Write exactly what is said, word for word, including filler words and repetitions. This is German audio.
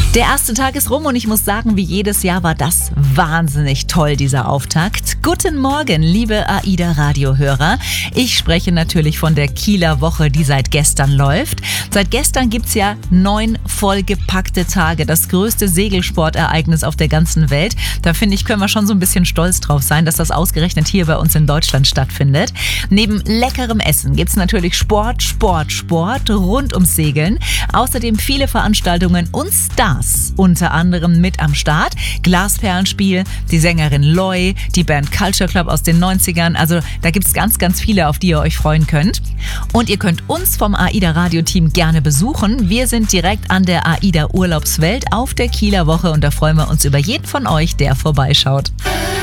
Der erste Tag ist rum und ich muss sagen, wie jedes Jahr war das wahnsinnig toll, dieser Auftakt. Guten Morgen, liebe AIDA-Radiohörer. Ich spreche natürlich von der Kieler Woche, die seit gestern läuft. Seit gestern gibt's ja neun vollgepackte Tage, das größte Segelsportereignis auf der ganzen Welt. Da finde ich, können wir schon so ein bisschen stolz drauf sein, dass das ausgerechnet hier bei uns in Deutschland stattfindet. Neben leckerem Essen gibt's natürlich Sport, Sport, Sport rund ums Segeln. Außerdem viele Veranstaltungen und Stars. Unter anderem mit am Start. Glasperlenspiel, die Sängerin Loy, die Band Culture Club aus den neunzigern. Also da gibt es ganz, ganz viele, auf die ihr euch freuen könnt. Und ihr könnt uns vom AIDA-Radio-Team gerne besuchen. Wir sind direkt an der AIDA Urlaubswelt auf der Kieler Woche und da freuen wir uns über jeden von euch, der vorbeischaut.